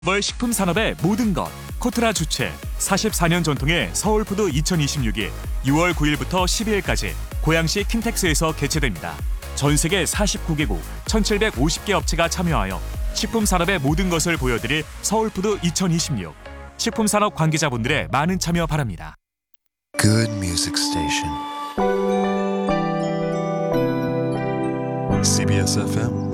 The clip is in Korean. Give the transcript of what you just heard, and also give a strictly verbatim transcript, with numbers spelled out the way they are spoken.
글로벌 식품 산업의 모든 것 코트라 주최 사십사 년 전통의 서울푸드 이천이십육이 유월 구일부터 십이일까지 고양시 킨텍스에서 개최됩니다. 전 세계 사십구 개국 천칠백오십 개 업체가 참여하여 식품 산업의 모든 것을 보여드릴 서울푸드 이천이십육. 식품 산업 관계자분들의 많은 참여 바랍니다. Good music station. 씨비에스 에프엠